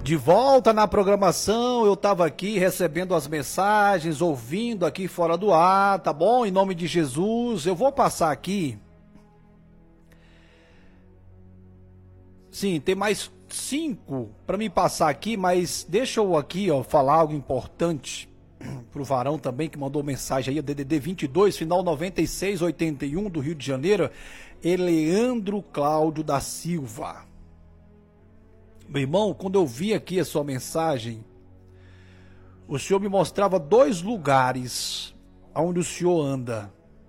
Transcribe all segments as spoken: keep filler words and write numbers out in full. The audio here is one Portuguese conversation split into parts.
De volta na programação, eu estava aqui recebendo as mensagens, ouvindo aqui fora do ar, tá bom? Em nome de Jesus, eu vou passar aqui. Sim, tem mais cinco para me passar aqui, mas deixa eu aqui, ó, falar algo importante pro Varão também, que mandou mensagem aí, D D D vinte e dois, final noventa e seis oitenta e um, do Rio de Janeiro, Eleandro Cláudio da Silva. Meu irmão, quando eu vi aqui a sua mensagem, o senhor me mostrava dois lugares onde o senhor anda.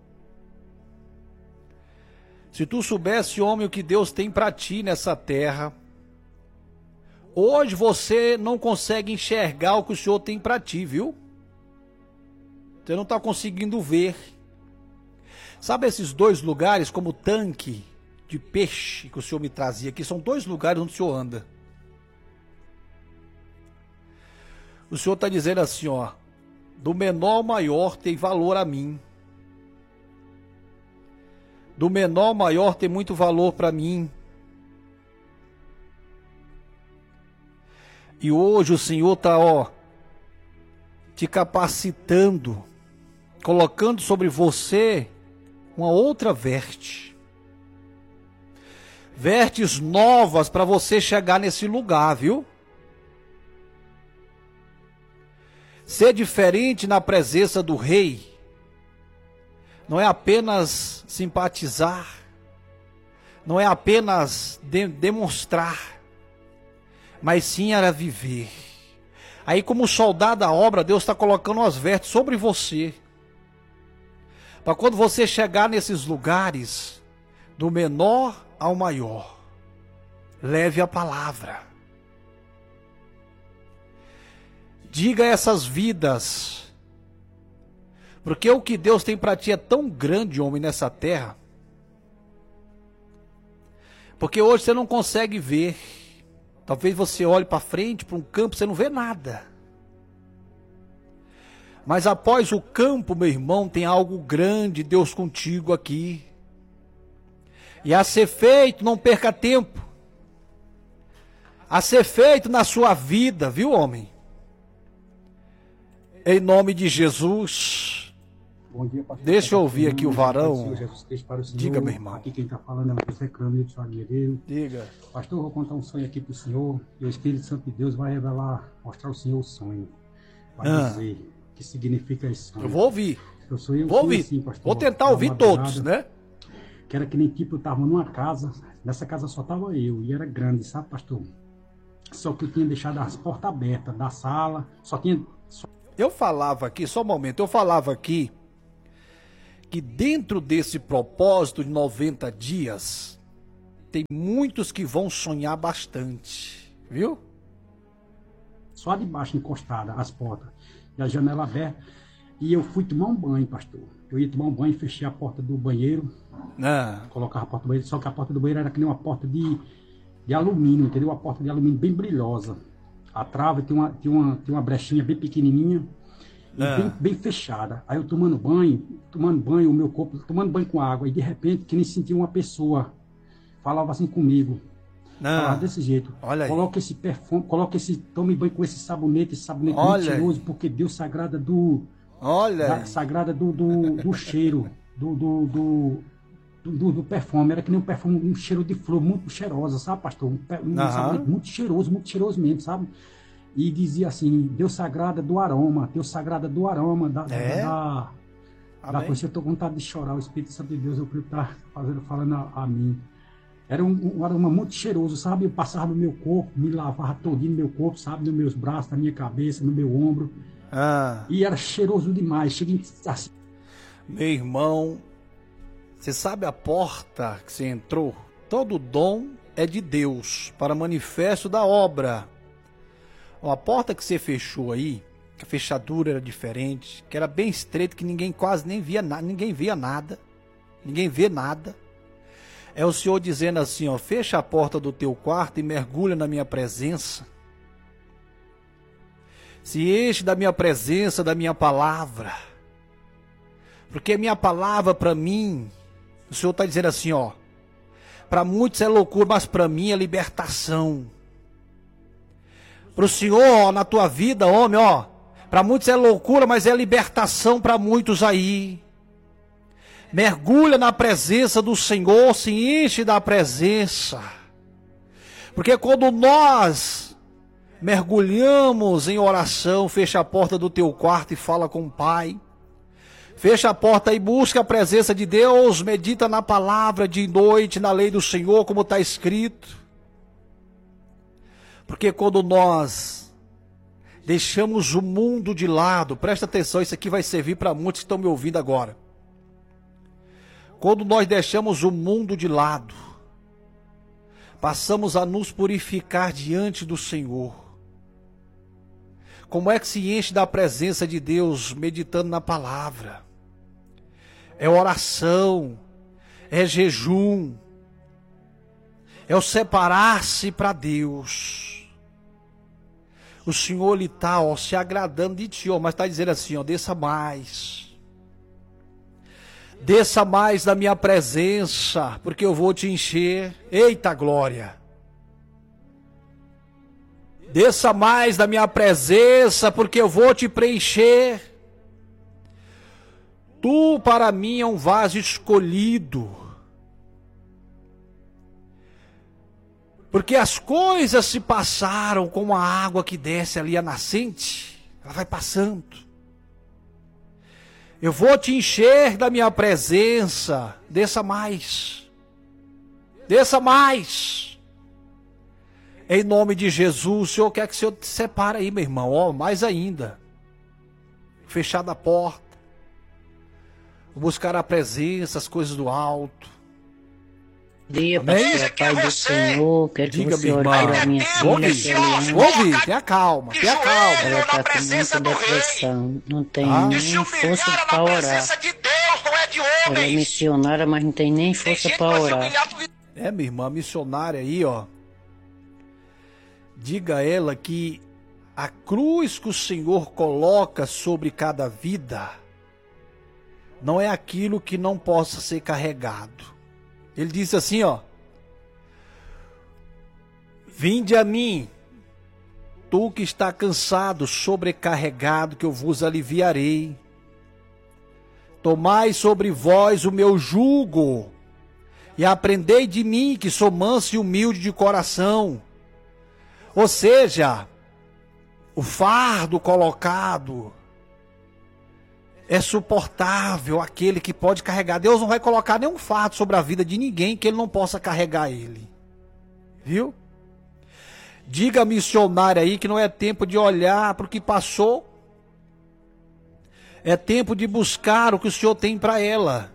Se tu soubesse, homem, o que Deus tem para ti nessa terra, hoje você não consegue enxergar o que o senhor tem para ti, viu? Você não está conseguindo ver. Sabe esses dois lugares, como o tanque de peixe que o senhor me trazia aqui, são dois lugares onde o senhor anda. O senhor está dizendo assim, ó, do menor ao maior tem valor a mim. Do menor ao maior tem muito valor para mim. E hoje o Senhor está, ó, te capacitando, colocando sobre você uma outra veste. Vestes novas para você chegar nesse lugar, viu? Ser diferente na presença do Rei não é apenas simpatizar, não é apenas de demonstrar, mas sim era viver. Aí, como soldado da obra, Deus está colocando as vestes sobre você, para quando você chegar nesses lugares, do menor ao maior, leve a palavra. Diga essas vidas, porque o que Deus tem para ti é tão grande, homem, nessa terra, porque hoje você não consegue ver. Talvez você olhe para frente, para um campo, você não vê nada. Mas após o campo, meu irmão, tem algo grande, Deus contigo aqui. E a ser feito, não perca tempo. A ser feito na sua vida, viu, homem? Em nome de Jesus. Bom dia, pastor. Deixa eu ouvir aqui o Varão. Para o Senhor. Diga, meu irmão. Aqui quem está falando é o José Cândido de Guerreiro. Diga. Pastor, eu vou contar um sonho aqui para o senhor. E o Espírito Santo de Deus vai revelar, mostrar ao senhor o sonho. Vai ah. dizer o que significa esse sonho. Eu vou ouvir. Eu sonhei um vou sonho ouvir. Assim, pastor, vou tentar ouvir todos, né? Que era que nem tipo, eu estava numa casa. Nessa casa só estava eu. E era grande, sabe, pastor? Só que eu tinha deixado as portas abertas da sala. Só tinha... Só... Eu falava aqui, só um momento, eu falava aqui que dentro desse propósito de noventa dias, tem muitos que vão sonhar bastante, viu? Só de baixo encostada, as portas, e a janela aberta, e eu fui tomar um banho, pastor. Eu ia tomar um banho, fechei a porta do banheiro, ah. colocava a porta do banheiro, só que a porta do banheiro era que nem uma porta de, de alumínio, entendeu? Uma porta de alumínio bem brilhosa. A trava tinha uma, tinha uma, tinha uma brechinha bem pequenininha, ah. bem, bem fechada. Aí eu tomando banho, tomando banho, o meu corpo, tomando banho com água, e de repente, que nem sentia uma pessoa, falava assim comigo, ah. falava desse jeito, olha coloca aí. esse perfume, coloca esse, tome banho com esse sabonete, esse sabonete olha mentiroso, porque Deus sagrada do, olha da, sagrada do, do, do cheiro, do, do, do Do, do perfume, era que nem um perfume, um cheiro de flor muito cheirosa, sabe, pastor? Um, um uhum. sabonete muito cheiroso, muito cheiroso mesmo, sabe? E dizia assim, Deus sagrada do aroma, Deus sagrada do aroma, da, é? da, da, da coisa. Eu tô com vontade de chorar, o Espírito Santo de Deus, eu creio que tá fazendo, falando a, a mim. Era um, um aroma muito cheiroso, sabe? Eu passava no meu corpo, me lavava todinho no meu corpo, sabe? Nos meus braços, na minha cabeça, no meu ombro. Ah. E era cheiroso demais, cheguei assim. Meu irmão, você sabe a porta que você entrou? Todo dom é de Deus, para manifesto da obra. A porta que você fechou aí, que a fechadura era diferente, que era bem estreita, que ninguém quase nem via nada, ninguém via nada, ninguém vê nada. É o Senhor dizendo assim, ó, fecha a porta do teu quarto e mergulha na minha presença. Se enche da minha presença, da minha palavra. Porque a minha palavra para mim, o Senhor está dizendo assim, ó, para muitos é loucura, mas para mim é libertação. para o Senhor, ó, na tua vida, homem, ó. Para muitos é loucura, mas é libertação para muitos aí. Mergulha na presença do Senhor, se enche da presença. Porque quando nós mergulhamos em oração, fecha a porta do teu quarto e fala com o Pai. Fecha a porta e busca a presença de Deus, medita na palavra de noite, na lei do Senhor, como está escrito. Porque quando nós deixamos o mundo de lado, presta atenção, isso aqui vai servir para muitos que estão me ouvindo agora. Quando nós deixamos o mundo de lado, passamos a nos purificar diante do Senhor. Como é que se enche da presença de Deus meditando na palavra? É oração, é jejum, é o separar-se para Deus. O Senhor lhe está se agradando de ti, ó, mas está dizendo assim, ó, desça mais. Desça mais da minha presença, porque eu vou te encher. Eita glória! Desça mais da minha presença, porque eu vou te preencher. Tu para mim é um vaso escolhido. Porque as coisas se passaram como a água que desce ali a nascente. Ela vai passando. Eu vou te encher da minha presença. Desça mais. Desça mais. Em nome de Jesus, o Senhor quer que o Senhor te separe aí, meu irmão. Ó, mais ainda. Fechada a porta. Buscar a presença, as coisas do alto. Dia, pastor, Pai do Senhor, quero que Diga, você ore pela minha filha, ouve, tenha calma, tenha calma. Ela está com muita depressão, não tem ah. nem força para orar. Ela é missionária, mas não tem nem força para orar. É, minha irmã, missionária aí, ó. Diga a ela que a cruz que o Senhor coloca sobre cada vida não é aquilo que não possa ser carregado. Ele disse assim, ó: vinde a mim, tu que está cansado, sobrecarregado, que eu vos aliviarei. Tomai sobre vós o meu jugo, e aprendei de mim, que sou manso e humilde de coração. Ou seja, o fardo colocado é suportável, aquele que pode carregar. Deus não vai colocar nenhum fardo sobre a vida de ninguém que ele não possa carregar ele. Viu? Diga a missionária aí que não é tempo de olhar para o que passou. É tempo de buscar o que o Senhor tem para ela.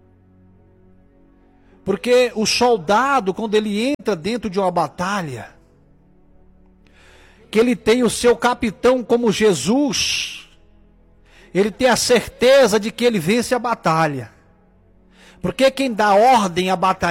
Porque o soldado, quando ele entra dentro de uma batalha, que ele tem o seu capitão como Jesus, ele tem a certeza de que ele vence a batalha. Porque quem dá ordem à batalha